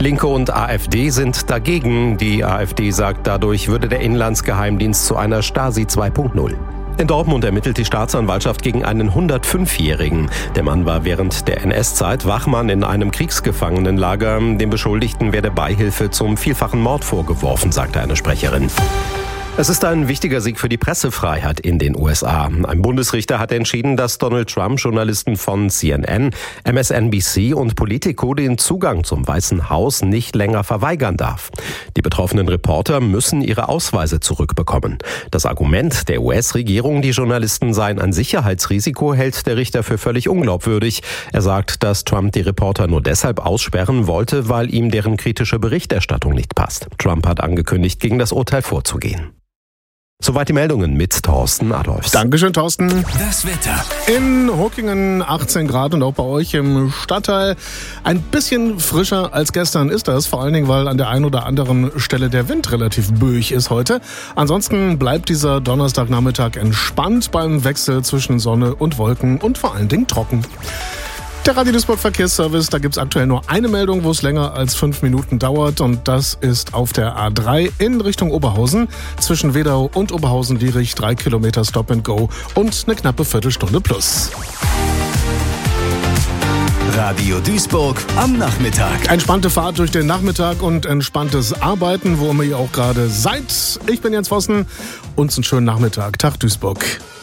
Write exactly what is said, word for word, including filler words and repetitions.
Linke und AfD sind dagegen. Die AfD sagt, dadurch würde der Inlandsgeheimdienst zu einer Stasi zwei Punkt null. In Dortmund ermittelt die Staatsanwaltschaft gegen einen hundertfünfjährigen. Der Mann war während der N S-Zeit Wachmann in einem Kriegsgefangenenlager. Dem Beschuldigten werde Beihilfe zum vielfachen Mord vorgeworfen, sagte eine Sprecherin. Es ist ein wichtiger Sieg für die Pressefreiheit in den U S A. Ein Bundesrichter hat entschieden, dass Donald Trump Journalisten von C N N, M S N B C und Politico den Zugang zum Weißen Haus nicht länger verweigern darf. Die betroffenen Reporter müssen ihre Ausweise zurückbekommen. Das Argument der U S-Regierung, die Journalisten seien ein Sicherheitsrisiko, hält der Richter für völlig unglaubwürdig. Er sagt, dass Trump die Reporter nur deshalb aussperren wollte, weil ihm deren kritische Berichterstattung nicht passt. Trump hat angekündigt, gegen das Urteil vorzugehen. Soweit die Meldungen mit Thorsten Adolfs. Dankeschön, Thorsten. Das Wetter. In Huckingen achtzehn Grad und auch bei euch im Stadtteil ein bisschen frischer als gestern ist das. Vor allen Dingen, weil an der einen oder anderen Stelle der Wind relativ böig ist heute. Ansonsten bleibt dieser Donnerstagnachmittag entspannt beim Wechsel zwischen Sonne und Wolken und vor allen Dingen trocken. Der Radio Duisburg Verkehrsservice, da gibt's aktuell nur eine Meldung, wo es länger als fünf Minuten dauert, und das ist auf der A drei in Richtung Oberhausen. Zwischen Wedau und Oberhausen-Lierich drei Kilometer Stop and Go und eine knappe Viertelstunde plus. Radio Duisburg am Nachmittag. Entspannte Fahrt durch den Nachmittag und entspanntes Arbeiten, wo immer ihr auch gerade seid. Ich bin Jens Vossen. Uns einen schönen Nachmittag. Tag Duisburg.